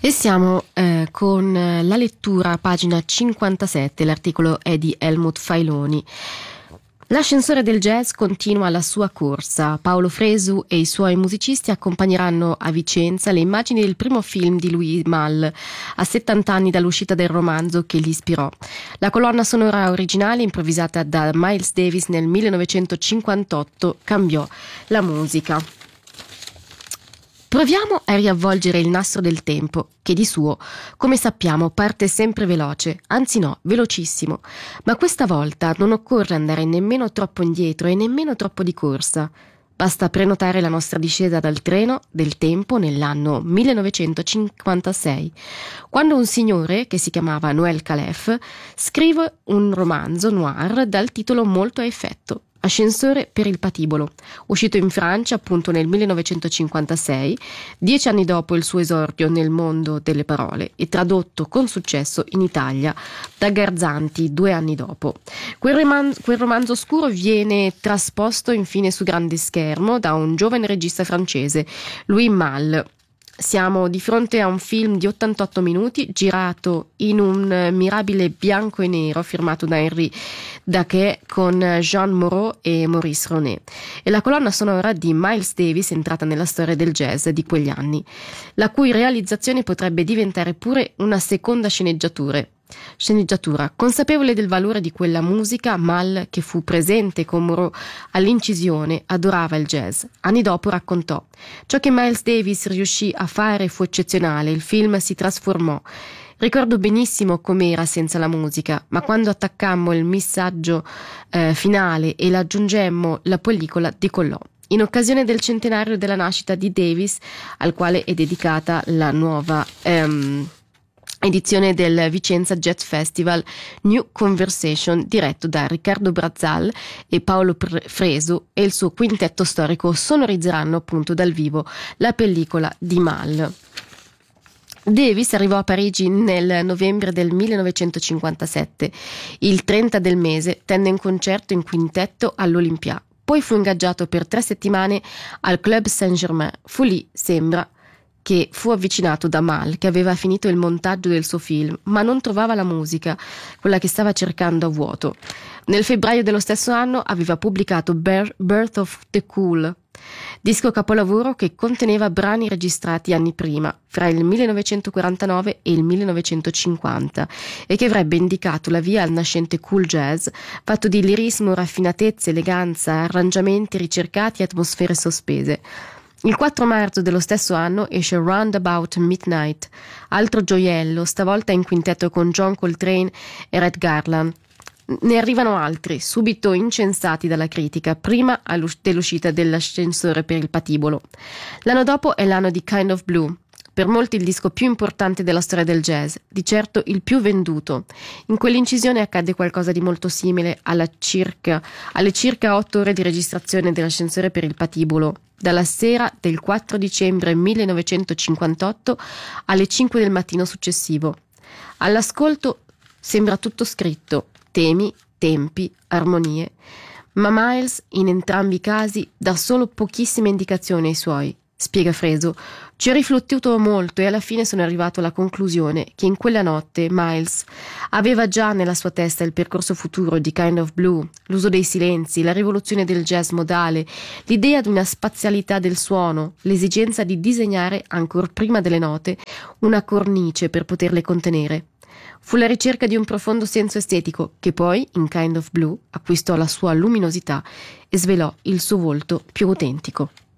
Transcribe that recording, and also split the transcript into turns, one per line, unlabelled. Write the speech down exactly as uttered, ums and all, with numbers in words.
E siamo eh, con la lettura, pagina cinquantasette, l'articolo è di Helmut Failoni. L'ascensore del jazz continua la sua corsa. Paolo Fresu e i suoi musicisti accompagneranno a Vicenza le immagini del primo film di Louis Malle, a settanta anni dall'uscita del romanzo che li ispirò. La colonna sonora originale, improvvisata da Miles Davis nel millenovecentocinquantotto, cambiò la musica. Proviamo a riavvolgere il nastro del tempo, che di suo, come sappiamo, parte sempre veloce, anzi no, velocissimo. Ma questa volta non occorre andare nemmeno troppo indietro e nemmeno troppo di corsa. Basta prenotare la nostra discesa dal treno del tempo nell'anno millenovecentocinquantasei, quando un signore, che si chiamava Noël Calef, scrive un romanzo noir dal titolo molto a effetto, Ascensore per il patibolo, uscito in Francia appunto nel millenovecentocinquantasei, dieci anni dopo il suo esordio nel mondo delle parole, e tradotto con successo in Italia da Garzanti due anni dopo. Quel, roman- quel romanzo oscuro viene trasposto infine su grande schermo da un giovane regista francese, Louis Malle. Siamo di fronte a un film di ottantotto minuti girato in un mirabile bianco e nero firmato da Henri Daquet con Jean Moreau e Maurice Ronet, e la colonna sonora di Miles Davis, entrata nella storia del jazz di quegli anni, la cui realizzazione potrebbe diventare pure una seconda sceneggiatura. Sceneggiatura. Consapevole del valore di quella musica, Mal, che fu presente con Moreau all'incisione, adorava il jazz. Anni dopo raccontò: ciò che Miles Davis riuscì a fare fu eccezionale, il film si trasformò. Ricordo benissimo com'era senza la musica, ma quando attaccammo il missaggio eh, finale e l'aggiungemmo, la pellicola decollò. In occasione del centenario della nascita di Davis, al quale è dedicata la nuova ehm, edizione del Vicenza Jazz Festival New Conversation, diretto da Riccardo Brazzal e Paolo Fresu, e il suo quintetto storico sonorizzeranno appunto dal vivo la pellicola di Mal. Davis arrivò a Parigi nel novembre del millenovecentocinquantasette. Il trenta del mese tenne un concerto in quintetto all'Olympia. Poi fu ingaggiato per tre settimane al Club Saint-Germain. Fu lì, sembra, che fu avvicinato da Mal, che aveva finito il montaggio del suo film, ma non trovava la musica, quella che stava cercando a vuoto. Nel febbraio dello stesso anno aveva pubblicato Birth of the Cool, disco capolavoro che conteneva brani registrati anni prima, fra il millenovecentoquarantanove e il millenovecentocinquanta, e che avrebbe indicato la via al nascente cool jazz, fatto di lirismo, raffinatezza, eleganza, arrangiamenti ricercati e atmosfere sospese. Il quattro marzo dello stesso anno esce Roundabout Midnight, altro gioiello, stavolta in quintetto con John Coltrane e Red Garland. Ne arrivano altri, subito incensati dalla critica, prima dell'uscita dell'Ascensore per il patibolo. L'anno dopo è l'anno di Kind of Blue, per molti il disco più importante della storia del jazz, di certo il più venduto. In quell'incisione accadde qualcosa di molto simile alla circa, alle circa otto ore di registrazione dell'Ascensore per il patibolo, dalla sera del quattro dicembre millenovecentocinquantotto alle cinque del mattino successivo. All'ascolto sembra tutto scritto, temi, tempi, armonie, ma Miles in entrambi i casi dà solo pochissime indicazioni ai suoi. Spiega Fresu: ci ho riflettuto molto e alla fine sono arrivato alla conclusione che in quella notte Miles aveva già nella sua testa il percorso futuro di Kind of Blue, l'uso dei silenzi, la rivoluzione del jazz modale, l'idea di una spazialità del suono, l'esigenza di disegnare, ancor prima delle note, una cornice per poterle contenere. Fu la ricerca di un profondo senso estetico che poi, in Kind of Blue, acquistò la sua luminosità e svelò il suo volto più autentico.